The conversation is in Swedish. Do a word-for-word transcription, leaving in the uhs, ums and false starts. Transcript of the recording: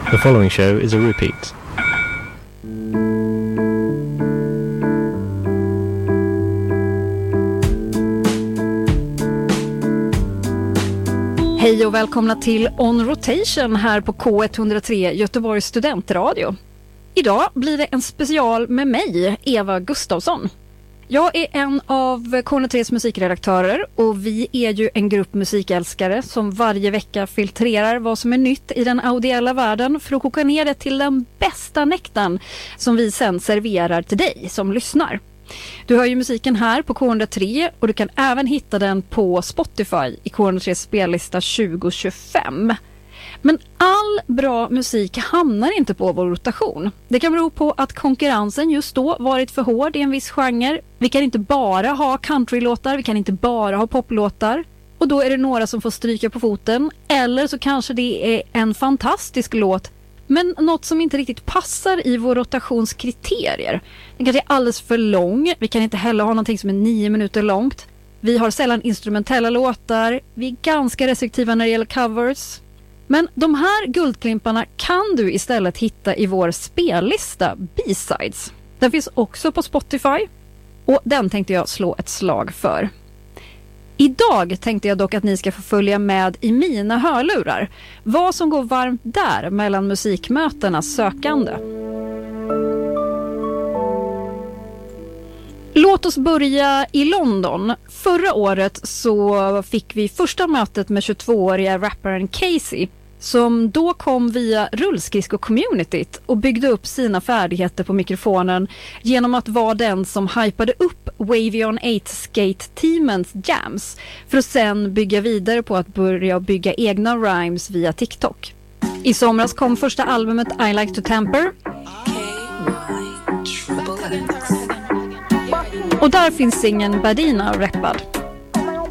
The following show is a repeat. Hej och välkomna till On Rotation här på K ett noll tre Göteborgs studentradio. Idag blir det en special med mig, Eva Gustafsson. Jag är en av K ett noll tres musikredaktörer och vi är ju en grupp musikälskare som varje vecka filtrerar vad som är nytt i den audiella världen för att koka ner det till den bästa nektarn som vi sen serverar till dig som lyssnar. Du hör ju musiken här på K ett noll tre och du kan även hitta den på Spotify i K ett noll tres spellista tjugo tjugofem. Men all bra musik hamnar inte på vår rotation. Det kan bero på att konkurrensen just då varit för hård i en viss genre. Vi kan inte bara ha countrylåtar, vi kan inte bara ha poplåtar. Och då är det några som får stryka på foten. Eller så kanske det är en fantastisk låt, men något som inte riktigt passar i vår rotationskriterier. Den kanske är alldeles för lång. Vi kan inte heller ha någonting som är nio minuter långt. Vi har sällan instrumentella låtar. Vi är ganska restriktiva när det gäller covers. Men de här guldklimparna kan du istället hitta i vår spellista B-sides. Den finns också på Spotify och den tänkte jag slå ett slag för. Idag tänkte jag dock att ni ska få följa med i mina hörlurar. Vad som går varmt där mellan musikmötenas sökande. Låt oss börja i London. Förra året så fick vi första mötet med tjugotvååriga rapparen Casey som då kom via rullskridsko-communityt och byggde upp sina färdigheter på mikrofonen genom att vara den som hypade upp Wavy on åtta skate-teamens jams för att sen bygga vidare på att börja bygga egna rhymes via TikTok. I somras kom första albumet I Like to Tamper. Och där finns singeln Badina rappad.